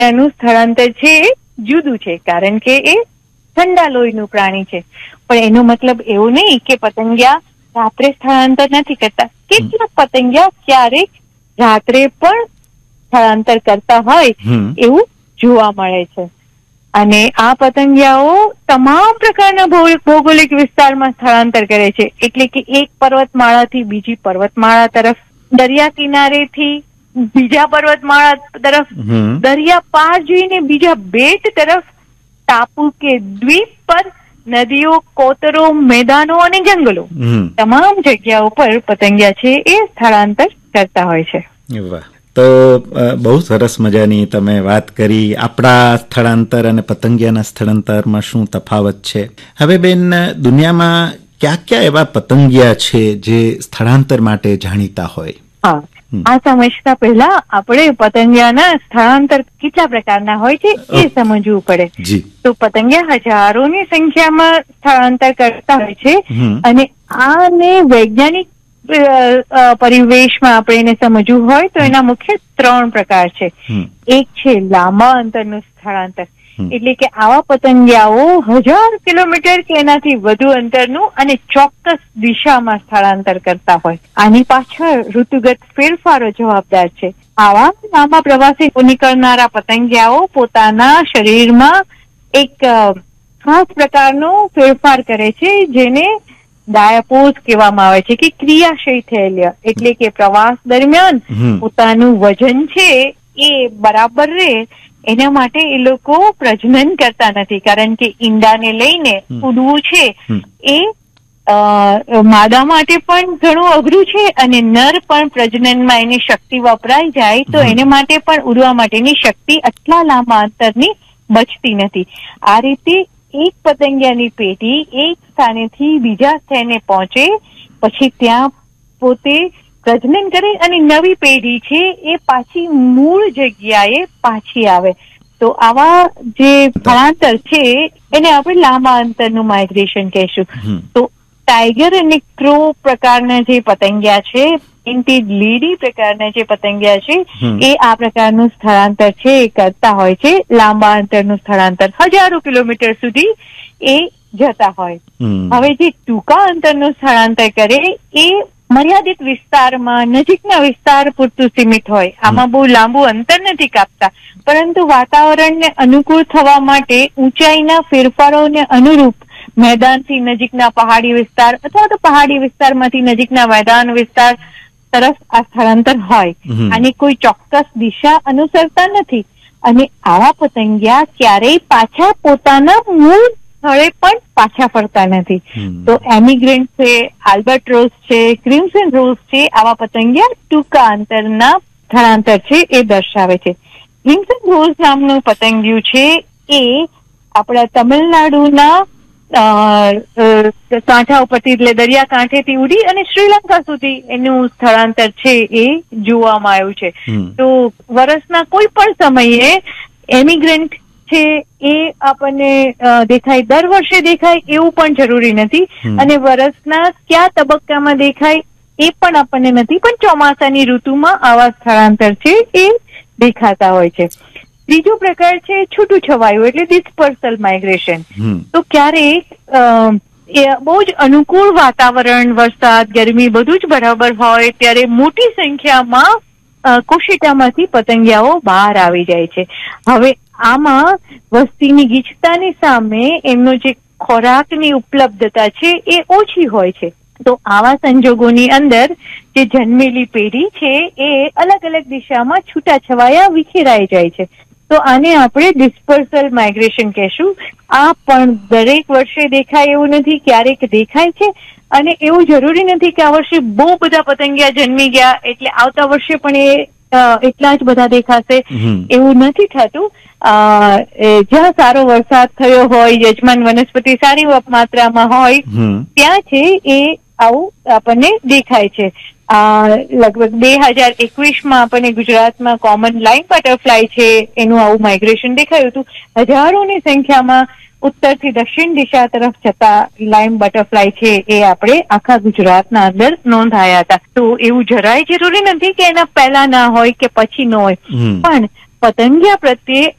એનું સ્થળાંતર છે એ જુદું છે, કારણ કે એ ઠંડા લોહીનું પ્રાણી છે. પણ એનો મતલબ એવું નહીં કે પતંગિયા રાત્રે સ્થળાંતર નથી કરતા. કેટલાક પતંગિયા ક્યારેક રાત્રે પણ સ્થળાંતર કરતા હોય એવું જોવા મળે છે. અને આ પતંગિયાઓ તમામ પ્રકારના ભૌગોલિક વિસ્તારમાં સ્થળાંતર કરે છે. એટલે કે એક પર્વતમાળાથી બીજી પર્વતમાળા તરફ, દરિયા કિનારેથી બીજા પર્વતમાળા તરફ, દરિયા પાર જઈને બીજા બેટ તરફ, ટાપુ કે દ્વીપ પર, નદીઓ, કોતરો, મેદાનો અને જંગલો, તમામ જગ્યાઓ પર પતંગિયા છે એ સ્થળાંતર કરતા હોય છે. વાહ, તો બહુ સરસ મજાની તમે વાત કરી. આપણા સ્થળાંતર અને પતંગિયાના સ્થળાંતરમાં શું તફાવત છે. હવે બેન, દુનિયામાં ક્યાં ક્યાં એવા પતંગિયા છે જે સ્થળાંતર માટે જાણીતા હોય? હા, આ સમજતા પહેલા આપણે પતંગિયાના સ્થળાંતર કેટલા પ્રકારના હોય છે એ સમજવું પડે. તો પતંગિયા હજારોની સંખ્યામાં સ્થળાંતર કરતા હોય છે, અને આને વૈજ્ઞાનિક પરિવેશમાં આપણે એને સમજવું હોય તો એના મુખ્ય 3 પ્રકાર છે. એક છે લાંબા અંતરનું સ્થળાંતર, એટલે કે આવા પતંગિયાઓ 1000 કિલોમીટર કે એનાથી વધુ અંતરનું અને ચોક્કસ દિશામાં સ્થળાંતર કરતા હોય. આની પાછળ ઋતુગત ફેરફારો જવાબદાર છે. આવા લાંબા પ્રવાસે નીકળનારા પતંગિયાઓ પોતાના શરીરમાં એક ખાસ પ્રકારનો ફેરફાર કરે છે, જેને ડાયાપોઝ કહેવામાં આવે છે, કે ક્રિયાશીલ થયેલ. એટલે કે પ્રવાસ દરમિયાન પોતાનું વજન છે એ બરાબર રહે એના માટે એ લોકો પ્રજનન કરતા નથી, કારણ કે ઈંડાને લઈને ઉડવું છે એ માદા માટે પણ ઘણું અઘરું છે, અને નર પણ પ્રજનનમાં એની શક્તિ વપરાઈ જાય તો એને માટે પણ ઉડવા માટેની શક્તિ આટલા લાંબા અંતરની બચતી નથી. આ રીતે એક પતંગિયાની પેઢી એક સ્થાનેથી બીજા સ્થાને પહોંચે, પછી ત્યાં પોતે પ્રજનન કરે અને નવી પેઢી છે એ પાછી મૂળ જગ્યાએ પાછી આવે. તો આવા જે સ્થળાંતર છે એને આપણે લાંબા અંતરનું માઇગ્રેશન કહીશું. તો ટાઈગર અને ક્રો પ્રકારના જે પતંગિયા છે, પેઇન્ટેડ લેડી પ્રકારના જે પતંગિયા છે, એ આ પ્રકારનું સ્થળાંતર છે એ કરતા હોય છે. લાંબા અંતરનું સ્થળાંતર 1000 કિલોમીટર સુધી એ જતા હોય. હવે જે ટૂંકા અંતરનું સ્થળાંતર કરે એ મર્યાદિત વિસ્તારમાં, નજીકના વિસ્તાર પૂરતું સીમિત હોય. આમાં બહુ લાંબુ અંતર નથી કાપતા, પરંતુ વાતાવરણને અનુકૂળ થવા માટે ઊંચાઈના ફેરફારોને અનુરૂપ મેદાનથી નજીકના પહાડી વિસ્તાર અથવા તો પહાડી વિસ્તારમાંથી નજીકના મેદાન વિસ્તાર તરફ આ સ્થળાંતર હોય. આની કોઈ ચોક્કસ દિશા અનુસરતા નથી, અને આવા પતંગિયા ક્યારેય પાછા પોતાના મૂળ સ્થળે પણ પાછા ફરતા નથી. તો એમિગ્રન્ટ છે, આલ્બાટ્રોસ છે, ક્રિમ્સન રોઝ છે, આવા પતંગિયા ટૂંકા અંતરના સ્થળાંતર છે એ દર્શાવે છે. ક્રિમ્સન રોઝ નામનું પતંગિયું છે એ આપણા તમિલનાડુના કાંઠા ઉપરથી, એટલે દરિયા કાંઠેથી ઉડી અને શ્રીલંકા સુધી એનું સ્થળાંતર છે એ જોવામાં આવ્યું છે. તો વર્ષના કોઈ પણ સમયે એમિગ્રન્ટ છે એ આપણને દેખાય, દર વર્ષે દેખાય એવું પણ જરૂરી નથી, અને વર્ષના કયા તબક્કામાં દેખાય એ પણ આપણને નથી, પણ ચોમાસાની ઋતુમાં આવા સ્થળાંતર છે એ દેખાતા હોય છે. ત્રીજો પ્રકાર છે છૂટું છવાયું, એટલે ડિસ્પર્સલ માઇગ્રેશન. તો ક્યારેક બહુ જ અનુકૂળ વાતાવરણ, વરસાદ, ગરમી બધું જ બરાબર હોય ત્યારે મોટી સંખ્યામાં કોશિટામાંથી પતંગિયાઓ બહાર આવી જાય છે. હવે આમાં વસ્તીની ગીચતાની સામે એમનો જે ખોરાકની ઉપલબ્ધતા છે એ ઓછી હોય છે. તો આવા સંજોગોની અંદર જે જન્મેલી પેઢી છે એ અલગ અલગ દિશામાં છૂટાછવાયા વિખેરાઈ જાય છે. તો આને આપણે ડિસ્પર્સલ માઇગ્રેશન કહેશું. આ પણ દરેક વર્ષે દેખાય એવું નથી, ક્યારેક દેખાય છે, અને એવું જરૂરી નથી કે આ વર્ષે બહુ બધા પતંગિયા જન્મી ગયા એટલે આવતા વર્ષે પણ એ એટલા જ બધા દેખાશે, એવું નથી થતું. જ્યાં સારો વરસાદ થયો હોય, યજમાન વનસ્પતિ સારી માત્રામાં હોય, ત્યાં છે એ આવું આપણને દેખાય છે. લગભગ 2021માં આપણને ગુજરાતમાં કોમન લાઇન બટરફ્લાય છે એનું આવું માઇગ્રેશન દેખાયું હતું. હજારોની સંખ્યામાં ઉત્તરથી દક્ષિણ દિશા તરફ જતા લાઇન બટરફ્લાય છે એ આપણે આખા ગુજરાતના અંદર નોંધાયા હતા. તો એવું જરાય જરૂરી નથી કે એના પહેલા ના હોય કે પછી ન હોય, પણ પતંગિયા પ્રત્યે